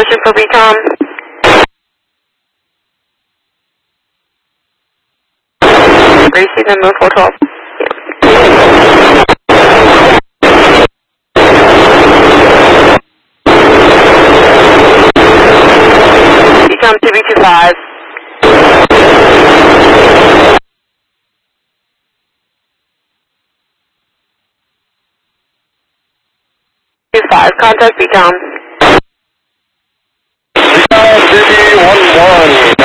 question for BTOM. Receive number 412. BTOM 2B25. Contact BTOM. BTOM 2B11.